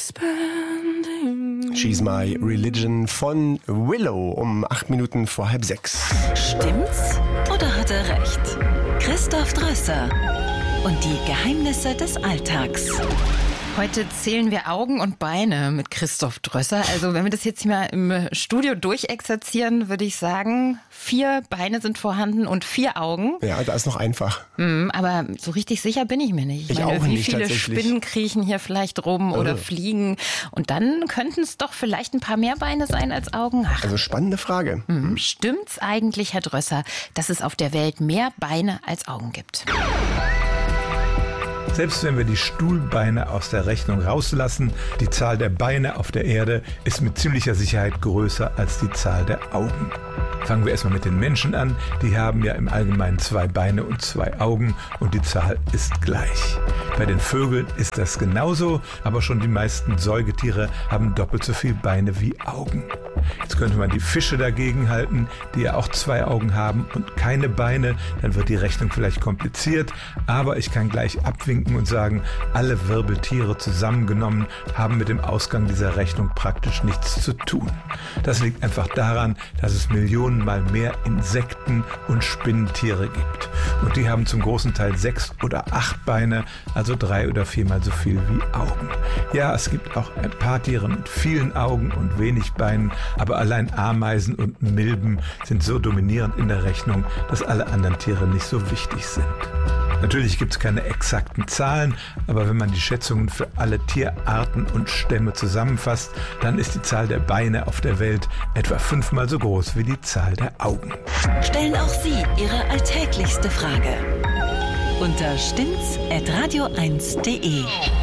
expanding. She's My Religion von Willow um 8 Minuten vor 5:30. Stimmt's oder hat er recht? Christoph Drösser und die Geheimnisse des Alltags. Heute zählen wir Augen und Beine mit Christoph Drösser. Also wenn wir das jetzt mal im Studio durchexerzieren, würde ich sagen, 4 Beine sind vorhanden und 4 Augen. Ja, da ist noch einfach. Aber so richtig sicher bin ich mir nicht. Ich auch wie nicht, viele tatsächlich. Spinnen kriechen hier vielleicht rum oder fliegen? Und dann könnten es doch vielleicht ein paar mehr Beine sein als Augen. Ach, Also spannende Frage. stimmt's eigentlich, Herr Drösser, dass es auf der Welt mehr Beine als Augen gibt? Selbst wenn wir die Stuhlbeine aus der Rechnung rauslassen, die Zahl der Beine auf der Erde ist mit ziemlicher Sicherheit größer als die Zahl der Augen. Fangen wir erstmal mit den Menschen an. Die haben ja im Allgemeinen 2 Beine und 2 Augen und die Zahl ist gleich. Bei den Vögeln ist das genauso, aber schon die meisten Säugetiere haben doppelt so viele Beine wie Augen. Jetzt könnte man die Fische dagegen halten, die ja auch 2 Augen haben und keine Beine. Dann wird die Rechnung vielleicht kompliziert, aber ich kann gleich abwinken und sagen, alle Wirbeltiere zusammengenommen haben mit dem Ausgang dieser Rechnung praktisch nichts zu tun. Das liegt einfach daran, dass es Millionenmal mehr Insekten und Spinnentiere gibt. Und die haben zum großen Teil 6 oder 8 Beine, also 3 oder 4-mal so viel wie Augen. Ja, es gibt auch ein paar Tiere mit vielen Augen und wenig Beinen, aber allein Ameisen und Milben sind so dominierend in der Rechnung, dass alle anderen Tiere nicht so wichtig sind. Natürlich gibt es keine exakten Zahlen, aber wenn man die Schätzungen für alle Tierarten und Stämme zusammenfasst, dann ist die Zahl der Beine auf der Welt etwa 5-mal so groß wie die Zahl der Augen. Stellen auch Sie Ihre alltäglichste Frage unter stimmt's@radio1.de.